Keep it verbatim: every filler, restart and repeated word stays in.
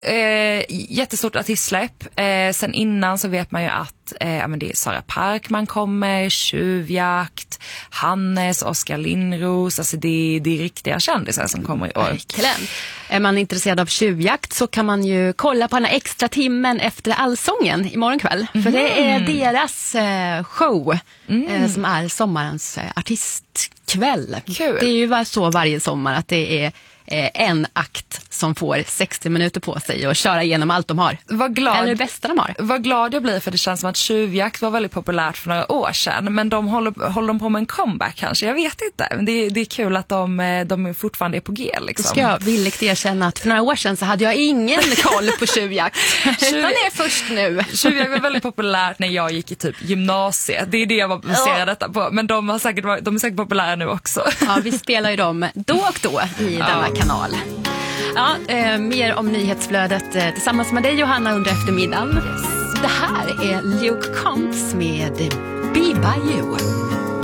Eh, jättestort artistsläpp. Eh, sen innan så vet man ju att eh, ja, men det är Sara Parkman kommer, Tjuvjakt, Hannes, Oskar Lindros. Alltså det, det är riktiga kändisar som kommer i år. Verkligen. Är man intresserad av Tjuvjakt så kan man ju kolla på den här extra timmen efter Allsången imorgon kväll. Mm. För det är deras eh, show mm. eh, som är sommarens eh, artistkväll. Kul. Det är ju så varje sommar att det är en akt som får sextio minuter på sig och köra igenom allt de har. Vad glad, eller det bästa de har. Vad glad jag blir, för det känns som att Tjuvjakt var väldigt populärt för några år sedan. Men de håller, håller de på med en comeback kanske? Jag vet inte. Men det, det är kul att de, de fortfarande är på G. Liksom. Då ska jag villigt erkänna att för några år sedan så hade jag ingen koll på Tjuvjakt. Utan det är först nu. Tjuvjakt var väldigt populärt när jag gick i typ gymnasiet. Det är det jag baserar ja. detta på. Men de, har säkert, de är säkert populära nu också. Ja, vi spelar ju dem då och då i ja. denna kanal. Ja, eh, mer om nyhetsflödet eh, tillsammans med dig, Johanna, under eftermiddagen. Yes. Det här är Luke Combs med Be By You.